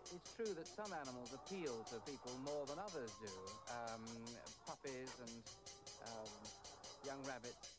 It's true that some animals appeal to people more than others do. Puppies and young rabbits